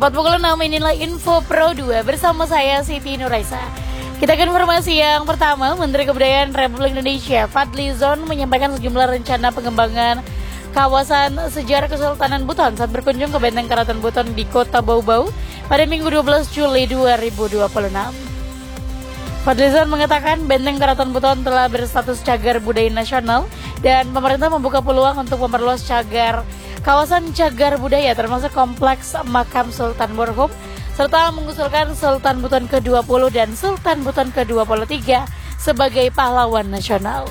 Tepat pukul 6 inilah Info Pro 2 bersama saya Siti Nuraisa. Kita ke informasi yang pertama. Menteri Kebudayaan Republik Indonesia Fadlizon menyampaikan sejumlah rencana pengembangan kawasan sejarah Kesultanan Buton saat berkunjung ke Benteng Karaton Buton di Kota Bau-Bau pada Minggu 12 Juli 2026. Fadlizon mengatakan Benteng Karaton Buton telah berstatus cagar budaya nasional dan pemerintah membuka peluang untuk memperluas kawasan cagar budaya termasuk kompleks makam Sultan Borhum serta mengusulkan Sultan Buton ke-20 dan Sultan Buton ke-23 sebagai pahlawan nasional.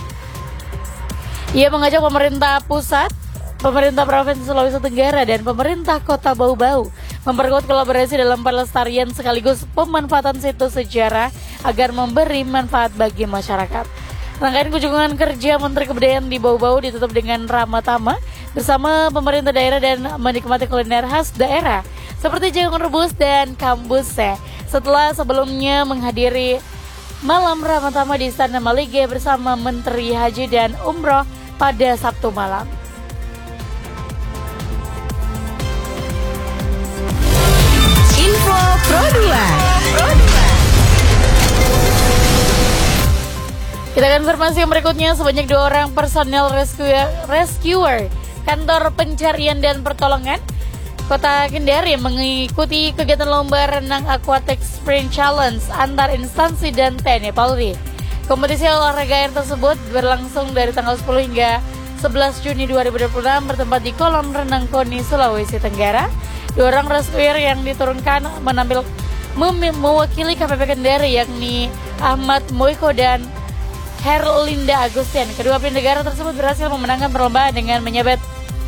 Ia mengajak pemerintah pusat, pemerintah Provinsi Sulawesi Tenggara dan pemerintah Kota Bau-Bau memperkuat kolaborasi dalam pelestarian sekaligus pemanfaatan situs sejarah agar memberi manfaat bagi masyarakat. Rangkaian kunjungan kerja Menteri Kebudayaan di Bau-Bau ditutup dengan ramah-tamah bersama pemerintah daerah dan menikmati kuliner khas daerah seperti jagung rebus dan kambuse setelah sebelumnya menghadiri malam ramah-tamah di Istana Malige bersama Menteri Haji dan Umroh pada Sabtu malam. Info Pro 2. Kita akan informasi yang berikutnya. Sebanyak 2 orang personel rescuer Kantor Pencarian dan Pertolongan Kota Kendari mengikuti kegiatan lomba renang Aquatic Sprint Challenge antar instansi dan TNI Polri. Kompetisi olahraga air tersebut berlangsung dari tanggal 10 hingga 11 Juni 2026 bertempat di kolam renang Koni, Sulawesi Tenggara. 2 orang rescuer yang diturunkan mewakili KPP Kendari yakni Ahmad Moiko dan Herlinda Agustian. Kedua negara tersebut berhasil memenangkan perlombaan dengan menyabet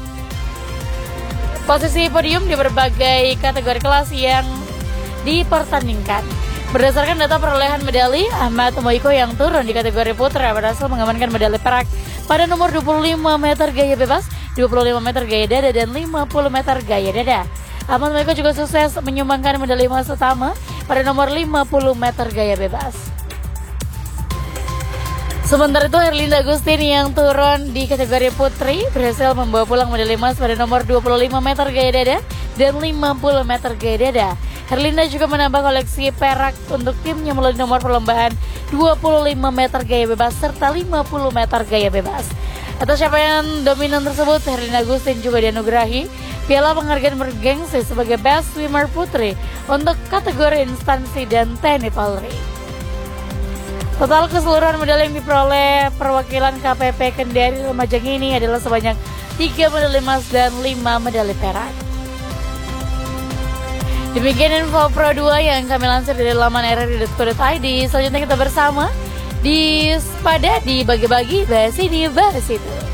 posisi podium di berbagai kategori kelas yang dipertandingkan. Berdasarkan data perolehan medali, Ahmad Moiko yang turun di kategori putra berhasil mengamankan medali perak pada nomor 25 meter gaya bebas, 25 meter gaya dada, dan 50 meter gaya dada. Ahmad Moiko juga sukses menyumbangkan medali emas utama pada nomor 50 meter gaya bebas. Sementara itu Herlinda Agustin yang turun di kategori putri berhasil membawa pulang medali emas pada nomor 25 meter gaya dada dan 50 meter gaya dada. Herlinda juga menambah koleksi perak untuk timnya melalui nomor perlombaan 25 meter gaya bebas serta 50 meter gaya bebas. Atas capaian dominan tersebut, Herlinda Agustin juga dianugerahi piala penghargaan bergengsi sebagai Best Swimmer Putri untuk kategori instansi dan TNI Polri. Total keseluruhan medali yang diperoleh perwakilan KPP Kendari Lumajang ini adalah sebanyak 3 medali emas dan 5 medali perak. Demikian Info Pro 2 yang kami lansir dari laman rri.co.id. Selanjutnya kita bersama di Bagi-Bagi, bahas ini, bahas itu.